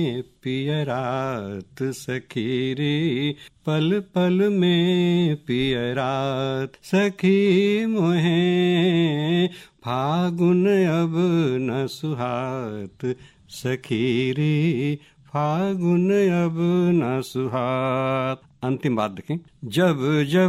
पियरात सखी रे, पल पल में पियरात सखी मोहे, फागुन अब न सुहात सखी रे, फागुन अब न सुहात। अंतिम बात देखें, जब जब